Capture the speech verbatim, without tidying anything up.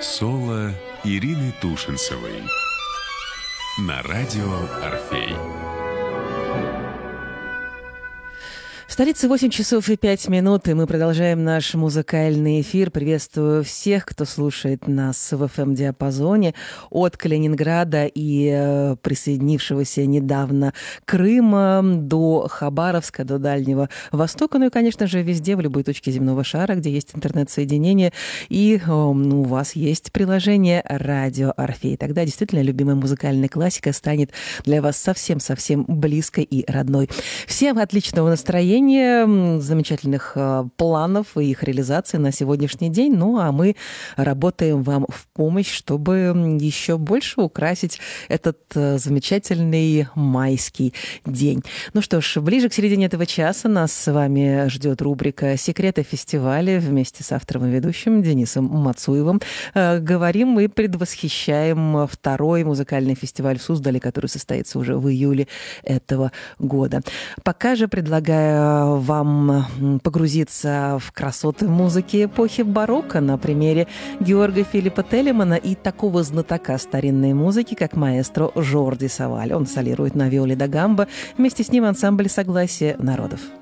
Соло Ирины Тушинцевой на радио «Орфей». В столице восемь часов и пять минут, и мы продолжаем наш музыкальный эфир. Приветствую всех, кто слушает нас в эф эм-диапазоне от Калининграда и э, присоединившегося недавно Крыма до Хабаровска, до Дальнего Востока. Ну и, конечно же, везде, в любой точке земного шара, где есть интернет-соединение. И э, ну, у вас есть приложение «Радио Орфей». Тогда действительно любимая музыкальная классика станет для вас совсем-совсем близкой и родной. Всем отличного настроения, замечательных планов и их реализации на сегодняшний день. Ну, а мы работаем вам в помощь, чтобы еще больше украсить этот замечательный майский день. Ну что ж, ближе к середине этого часа нас с вами ждет рубрика «Секреты фестиваля» вместе с автором и ведущим Денисом Мацуевым. Говорим и предвосхищаем второй музыкальный фестиваль в Суздале, который состоится уже в июле этого года. Пока же предлагаю вам погрузиться в красоты музыки эпохи барокко на примере Георга Филиппа Телемана и такого знатока старинной музыки, как маэстро Жорди Саваль. Он солирует на виоле да гамбо. Вместе с ним ансамбль «Согласие народов».